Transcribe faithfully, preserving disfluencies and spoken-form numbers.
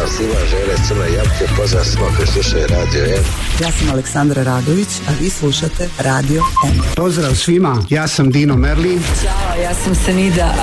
svima žele crne jabuke, pozdrav svima koji slušaju Radio M. Ja sam Aleksandra Radović, a vi slušate Radio M. Pozdrav svima, ja sam Dino Merlin. Ćao, ja sam Senida.